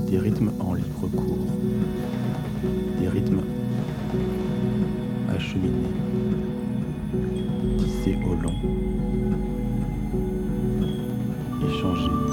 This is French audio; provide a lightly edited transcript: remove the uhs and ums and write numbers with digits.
des rythmes en libre cours, des rythmes acheminés, tissés au long, échangés